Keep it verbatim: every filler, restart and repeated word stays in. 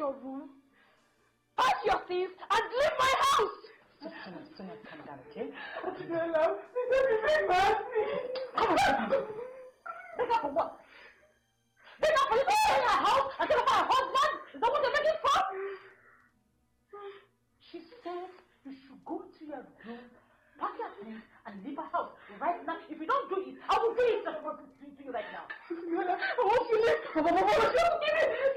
your room, pack your things, and leave my house! Sonia, Sonia, calm down, okay? Adela, please don't be very mad at me. Come on, make up for what? Make up for you to stay in her house and tell her her husband? Is that what you're making for? She said you should go to your room, pack your things, and leave her house right now. If you don't do it, I will do it to you right now. I want to leave. I want to give it.